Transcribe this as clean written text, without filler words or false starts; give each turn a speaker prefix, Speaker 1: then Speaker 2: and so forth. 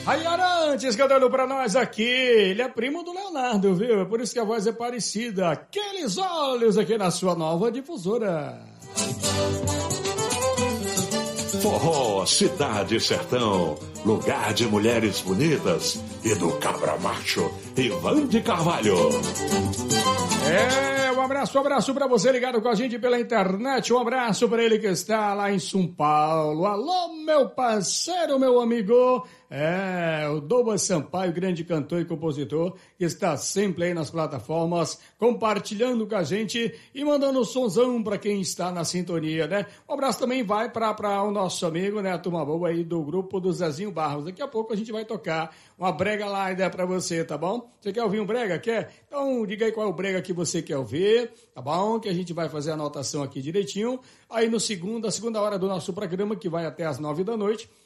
Speaker 1: Aí, Arantes, cantando pra nós aqui. Ele é primo do Leonardo, viu? É por isso que a voz é parecida. Aqueles olhos aqui na sua nova difusora.
Speaker 2: Forró, cidade e sertão, lugar de mulheres bonitas e do cabra macho, Ivan de Carvalho.
Speaker 1: Um abraço pra você ligado com a gente pela internet, um abraço pra ele que está lá em São Paulo. Alô, meu parceiro, meu amigo, o Douglas Sampaio, grande cantor e compositor, que está sempre aí nas plataformas, compartilhando com a gente e mandando um sonzão pra quem está na sintonia, né? Um abraço também vai pra o nosso amigo, né, a turma boa aí do grupo do Zezinho Barros. Daqui a pouco a gente vai tocar uma brega lá ideia pra você, tá bom? Você quer ouvir um brega? Quer? Então diga aí qual é o brega que você quer ouvir, tá bom? Que a gente vai fazer a anotação aqui direitinho. Aí no segunda hora do nosso programa, que vai até as 9 da noite,